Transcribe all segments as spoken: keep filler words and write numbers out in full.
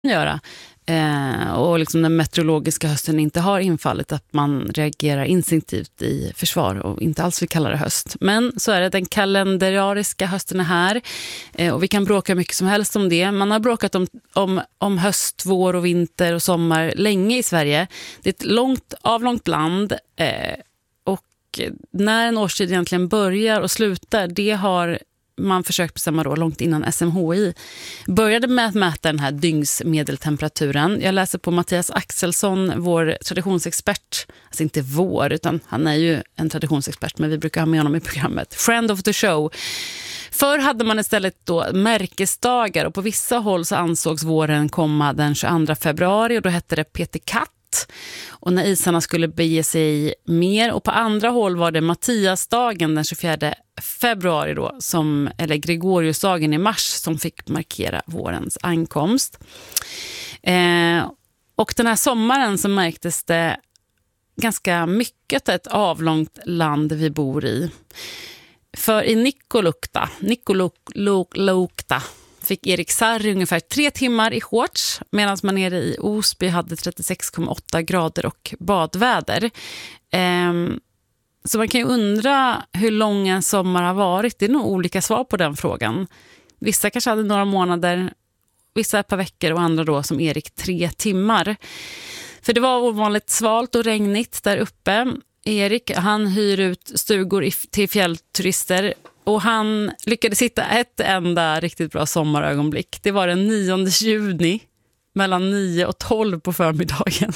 göra. Eh, och liksom den meteorologiska hösten inte har infallit, att man reagerar instinktivt i försvar och inte alls vill kalla det höst. Men så är det, den kalendariska hösten är här eh, och vi kan bråka mycket som helst om det. Man har bråkat om, om, om höst, vår och vinter och sommar länge i Sverige. Det är ett långt, avlångt land eh, och när en årstid egentligen börjar och slutar, det har man försökt bestämma då långt innan S M H I började med att mäta den här dygnsmedeltemperaturen. Jag läser på Mattias Axelsson, vår traditionsexpert. Alltså inte vår, utan han är ju en traditionsexpert, men vi brukar ha med honom i programmet. Friend of the show. Förr hade man istället då märkesdagar och på vissa håll så ansågs våren komma den tjugoandra februari och då hette det Peter Katt. Och när isarna skulle bege sig mer, och på andra håll var det Mattiasdagen den tjugofjärde februari då, som, eller Gregoriusdagen i mars, som fick markera vårens ankomst. Eh, och den här sommaren så märktes det ganska mycket ett avlångt land vi bor i. För i Nikkaluokta, Nikkaluokta fick Erik Sarri ungefär tre timmar i shorts, medan man nere i Osby hade trettiosex komma åtta grader och badväder. Ehm, så man kan ju undra hur lång en sommar har varit. Det är nog olika svar på den frågan. Vissa kanske hade några månader, vissa ett par veckor och andra då som Erik tre timmar. För det var ovanligt svalt och regnigt där uppe. Erik, han hyr ut stugor till fjällturister och han lyckades hitta ett enda riktigt bra sommarögonblick. Det var den nionde juni mellan nio och tolv på förmiddagen.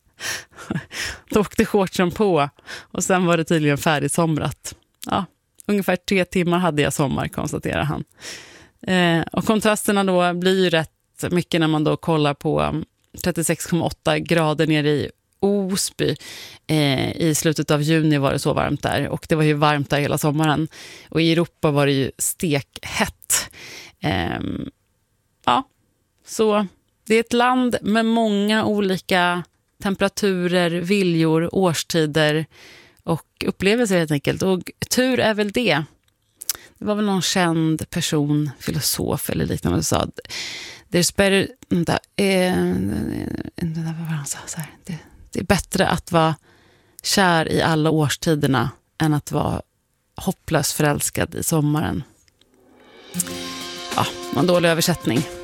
Då åkte shortsen på och sen var det tydligen färdigsomrat. Ja, ungefär tre timmar hade jag sommar, konstaterar han. Eh, och kontrasterna då blir ju rätt mycket när man då kollar på trettiosex komma åtta grader nere i Osby. Eh, I slutet av juni var det så varmt där och det var ju varmt där hela sommaren. Och i Europa var det ju stekhett. Eh, ja, så det är ett land med många olika temperaturer, viljor, årstider och upplevelser helt enkelt. Och tur är väl det. Det var väl någon känd person, filosof eller liknande som sa there's better, vänta, eh, vad var han sa så här, det, det är bättre att vara kär i alla årstiderna än att vara hopplös förälskad i sommaren. Ja, en dålig översättning.